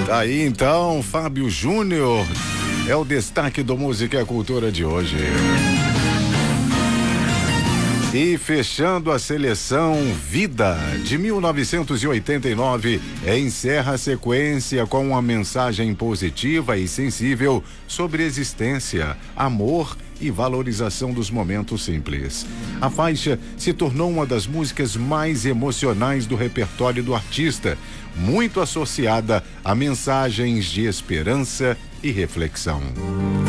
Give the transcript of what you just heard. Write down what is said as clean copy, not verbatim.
Aí então, Fábio Júnior é o destaque do Música e Cultura de hoje. E fechando a seleção Vida, de 1989, encerra a sequência com uma mensagem positiva e sensível sobre existência, amor e valorização dos momentos simples. A faixa se tornou uma das músicas mais emocionais do repertório do artista, muito associada a mensagens de esperança e reflexão.